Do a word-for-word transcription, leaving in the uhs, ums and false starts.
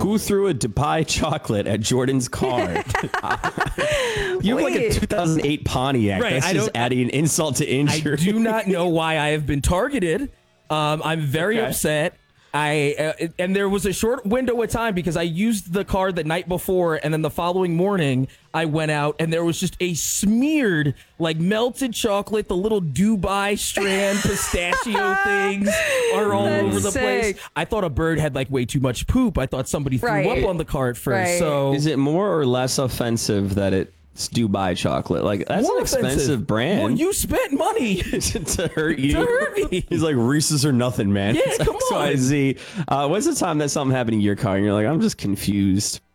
Who threw a Dubai chocolate at Jordan's car? You have like a two thousand eight Pontiac. Right, That's I just don't- adding insult to injury. I do not know why I have been targeted. Um, I'm very Okay. upset. I uh, and there was a short window of time because I used the car the night before, and then the following morning I went out and there was just a smeared, like melted chocolate, the little Dubai strand pistachio things are all That's over the sick. place. I thought a bird had like way too much poop. I thought somebody threw Right. up on the car at first. Right. So Is it more or less offensive that it's Dubai chocolate? Like, that's more an expensive offensive. brand. Well, you spent money. to hurt you. To hurt me. He's like, Reese's are nothing, man. Yeah, It's come X Y Z. Uh, what's the time that something happened in your car and you're like, I'm just confused?